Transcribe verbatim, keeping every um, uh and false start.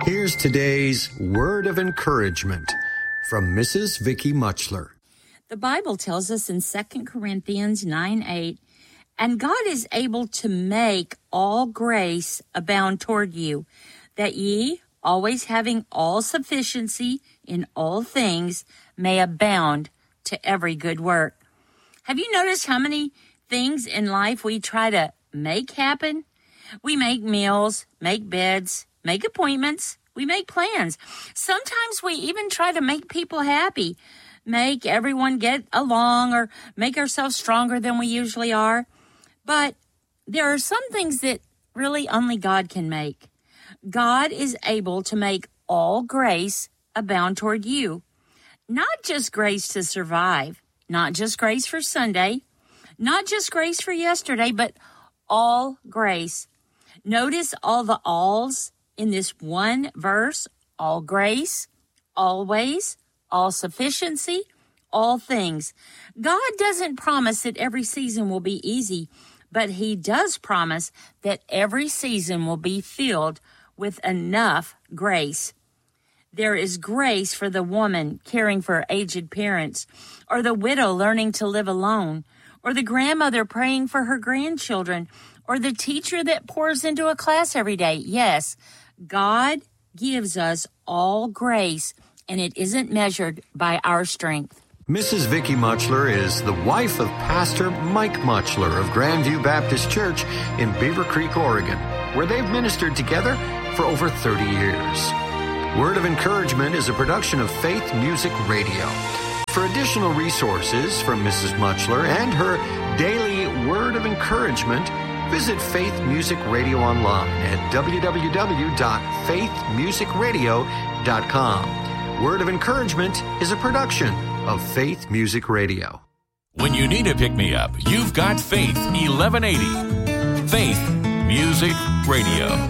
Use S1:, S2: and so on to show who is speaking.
S1: Here's today's word of encouragement from Missus Vicky Muchler.
S2: The Bible tells us in Second Corinthians nine eight, and God is able to make all grace abound toward you, that ye, always having all sufficiency in all things, may abound to every good work. Have you noticed how many things in life we try to make happen? We make meals, make beds, make appointments, we make plans. Sometimes we even try to make people happy, make everyone get along, or make ourselves stronger than we usually are. But there are some things that really only God can make. God is able to make all grace abound toward you. Not just grace to survive, not just grace for Sunday, not just grace for yesterday, but all grace. Notice all the alls in this one verse: all grace, always, all sufficiency, all things. God doesn't promise that every season will be easy, but he does promise that every season will be filled with enough grace. There is grace for the woman caring for aged parents, or the widow learning to live alone, or the grandmother praying for her grandchildren, or the teacher that pours into a class every day. Yes, God gives us all grace, and it isn't measured by our strength.
S1: Missus Vicky Muchler is the wife of Pastor Mike Muchler of Grandview Baptist Church in Beaver Creek, Oregon, where they've ministered together for over thirty years. Word of Encouragement is a production of Faith Music Radio. For additional resources from Missus Muchler and her daily Word of Encouragement, visit Faith Music Radio online at w w w dot faith music radio dot com. Word of Encouragement is a production of Faith Music Radio.
S3: When you need a pick-me-up, you've got Faith eleven eighty. Faith Music Radio.